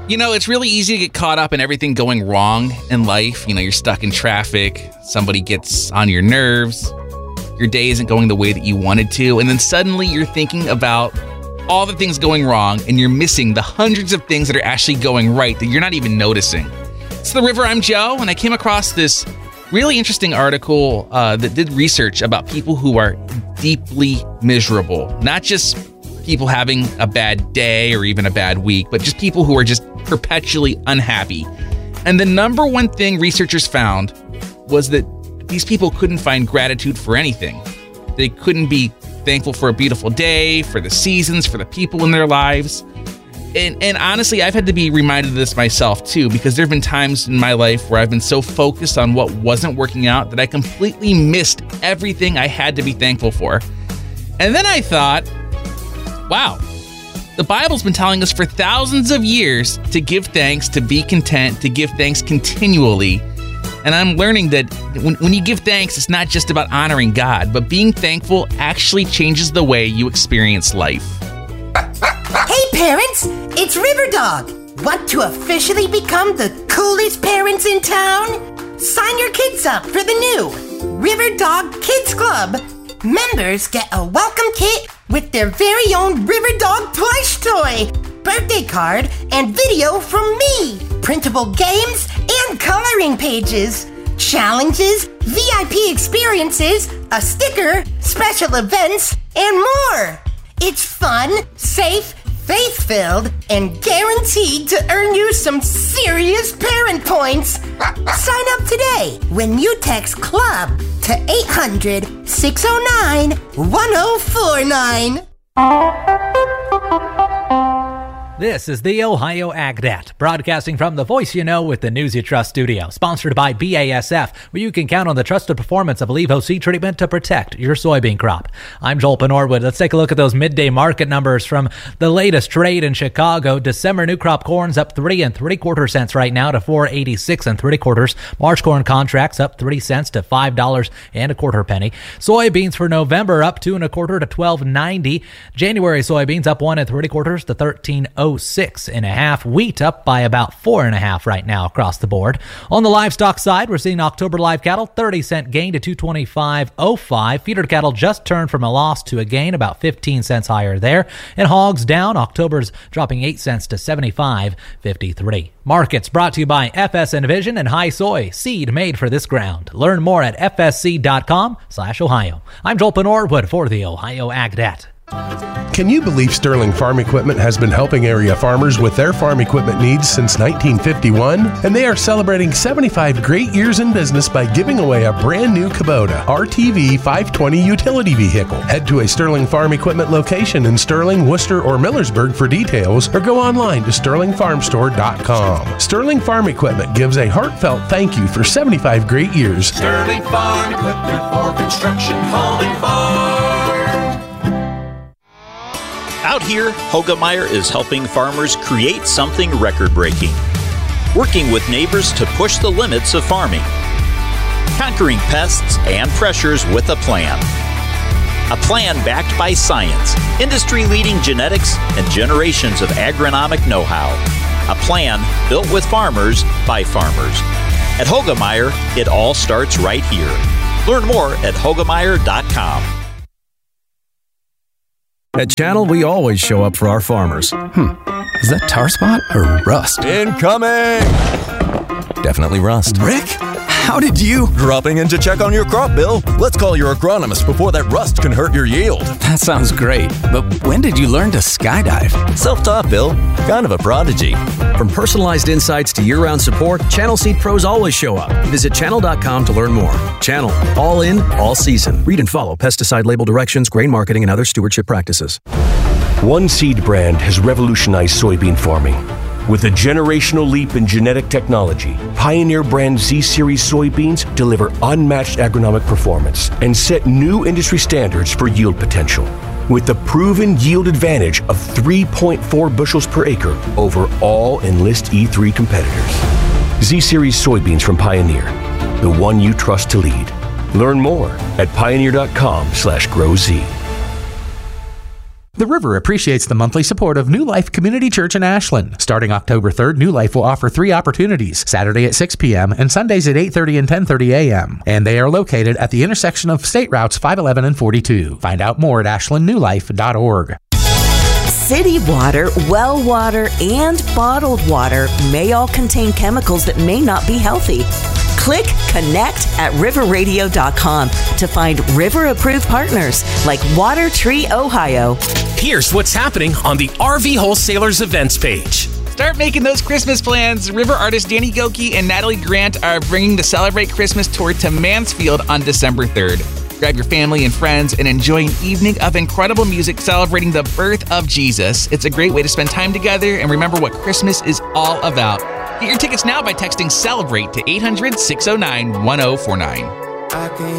You know, it's really easy to get caught up in everything going wrong in life. You know, you're stuck in traffic, somebody gets on your nerves, your day isn't going the way that you wanted to, and then suddenly you're thinking about all the things going wrong and you're missing the hundreds of things that are actually going right that you're not even noticing. It's The River, I'm Joe, and I came across this really interesting article that did research about people who are deeply miserable. Not just people having a bad day or even a bad week, but just people who are just perpetually unhappy. And the number one thing researchers found was that these people couldn't find gratitude for anything. They couldn't be thankful for a beautiful day, for the seasons, for the people in their lives. And honestly, I've had to be reminded of this myself too, because there have been times in my life where I've been so focused on what wasn't working out that I completely missed everything I had to be thankful for. And then I thought, wow, the Bible's been telling us for thousands of years to give thanks, to be content, to give thanks continually. And I'm learning that when you give thanks, it's not just about honoring God, but being thankful actually changes the way you experience life. Hey parents, it's River Dog. Want to officially become the coolest parents in town? Sign your kids up for the new River Dog Kids Club. Members get a welcome kit with their very own River Dog plush toy, birthday card, and video from me, printable games, and coloring pages, challenges, VIP experiences, a sticker, special events, and more. It's fun, safe, faith-filled, and guaranteed to earn you some serious parent points. Sign up today when you text CLUB to 800-609-1049. This is the Ohio AgNet, broadcasting from the Voice You Know with the News You Trust studio, sponsored by BASF, where you can count on the trusted performance of Levo seed treatment to protect your soybean crop. I'm Joel Penorwood. Let's take a look at those midday market numbers from the latest trade in Chicago. December new crop corn's up 3 3/4 cents right now to $4.86 3/4. March corn contracts up 3 cents to $5.25. Soybeans for November up 2 1/4 to $12.90. January soybeans up 1 3/4 to $13.06 1/2. Wheat up by about 4 1/2 right now across the board. On the livestock side, we're seeing October live cattle 30-cent gain to $225.05. Feeder cattle just turned from a loss to a gain, about 15 cents higher there. And hogs down. October's dropping 8 cents to $75.53. Markets brought to you by FS Envision and High Soy, seed made for this ground. Learn more at fsc.com/Ohio. I'm Joel Penorwood for the Ohio AgNet. Can you believe Sterling Farm Equipment has been helping area farmers with their farm equipment needs since 1951? And they are celebrating 75 great years in business by giving away a brand new Kubota RTV 520 utility vehicle. Head to a Sterling Farm Equipment location in Sterling, Worcester, or Millersburg for details, or go online to sterlingfarmstore.com. Sterling Farm Equipment gives a heartfelt thank you for 75 great years. Sterling Farm Equipment for construction, home, and farm. Out here, Hoegemeyer is helping farmers create something record-breaking, working with neighbors to push the limits of farming, conquering pests and pressures with a plan backed by science, industry-leading genetics, and generations of agronomic know-how. A plan built with farmers by farmers. At Hoegemeyer, it all starts right here. Learn more at Hoegemeyer.com. At Channel, we always show up for our farmers. Is that tar spot or rust? Incoming! Definitely rust. Rick, how did you? Dropping in to check on your crop, Bill. Let's call your agronomist before that rust can hurt your yield. That sounds great, but when did you learn to skydive? Self-taught, Bill. Kind of a prodigy. From personalized insights to year-round support, Channel Seed Pros always show up. Visit channel.com to learn more. Channel, all in, all season. Read and follow pesticide label directions, grain marketing, and other stewardship practices. One seed brand has revolutionized soybean farming. With a generational leap in genetic technology, Pioneer brand Z-Series soybeans deliver unmatched agronomic performance and set new industry standards for yield potential. With the proven yield advantage of 3.4 bushels per acre over all Enlist E3 competitors. Z-Series soybeans from Pioneer, the one you trust to lead. Learn more at pioneer.com/growz. The River appreciates the monthly support of New Life Community Church in Ashland. Starting October 3rd, New Life will offer 3 opportunities, Saturday at 6 p.m. and Sundays at 8:30 and 10:30 a.m. And they are located at the intersection of State Routes 511 and 42. Find out more at ashlandnewlife.org. City water, well water, and bottled water may all contain chemicals that may not be healthy. Click Connect at riverradio.com to find river-approved partners like Water Tree Ohio. Here's what's happening on the RV Wholesalers events page. Start making those Christmas plans. River artists Danny Goki and Natalie Grant are bringing the Celebrate Christmas tour to Mansfield on December 3rd. Grab your family and friends and enjoy an evening of incredible music celebrating the birth of Jesus. It's a great way to spend time together and remember what Christmas is all about. Get your tickets now by texting CELEBRATE to 800-609-1049.